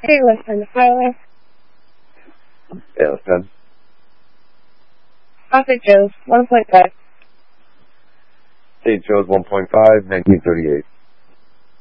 Hey, listen, Tyler. Yeah, listen. St. Joe's, 1.5. St. Joe's 1.5, 1938.